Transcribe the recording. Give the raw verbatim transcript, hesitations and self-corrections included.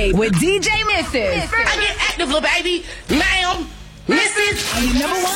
Day with D J Missus. I get active, little baby. Ma'am, missus On your number one